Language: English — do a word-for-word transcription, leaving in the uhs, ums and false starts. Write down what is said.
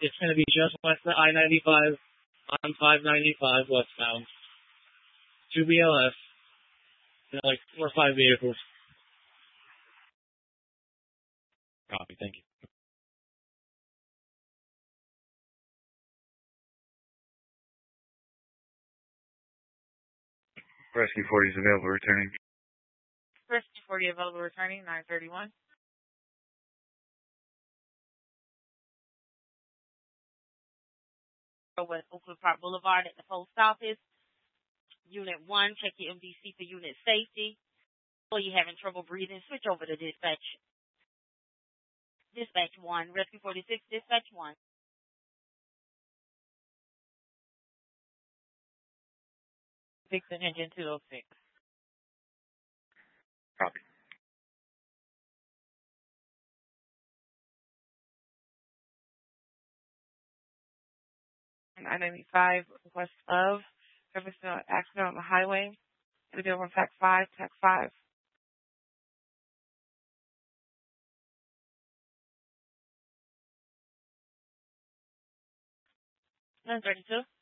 It's going to be just west of I ninety-five on five ninety-five westbound. Two B L S. You know, like four or five vehicles. Copy. Thank you. Rescue forty is available returning. Rescue forty available returning, nine thirty-one. West Oakland Park Boulevard at the post office. Unit one, check your M D C for unit safety. Or you're having trouble breathing, switch over to dispatch. Dispatch one, Rescue forty-six, dispatch one. Vixen engine two oh six. Copy. I ninety-five, west of, service an accident on the highway. It'll be over T A C five, T A C five. nine thirty-two.